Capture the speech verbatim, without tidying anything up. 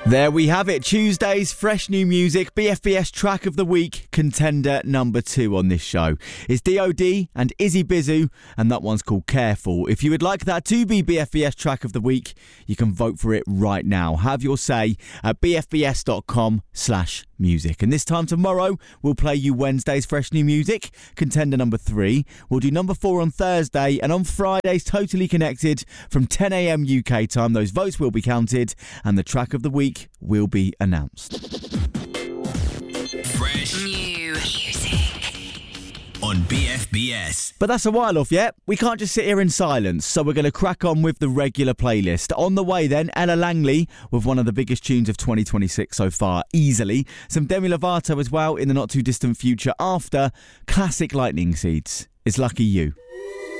There we have it, Tuesday's fresh new music, B F B S track of the week, contender number two on this show. It's D O D and Izzy Bizu, and that one's called Careful. If you would like that to be B F B S track of the week, you can vote for it right now. Have your say at bfbs.com slash music. And this time tomorrow, we'll play you Wednesday's fresh new music, contender number three. We'll do number four on Thursday, and on Friday's Totally Connected from ten a.m. U K time. Those votes will be counted, and the track of the week will be announced. Fresh new music on B F B S. But that's a while off yet. We can't just sit here in silence, so we're going to crack on with the regular playlist. On the way then, Ella Langley with one of the biggest tunes of twenty twenty-six so far, easily. Some Demi Lovato as well in the not too distant future after classic Lightning Seeds. It's Lucky You.